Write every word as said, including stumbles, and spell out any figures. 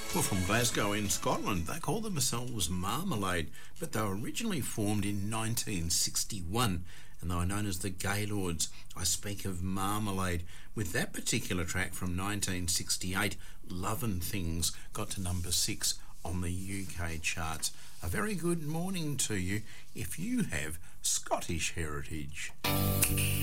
Well, from Glasgow in Scotland, they call themselves Marmalade, but they were originally formed in nineteen sixty-one and they were known as the Gaylords. I speak of Marmalade. With that particular track from nineteen sixty-eight, Lovin' Things got to number six on the U K charts. A very good morning to you if you have Scottish heritage.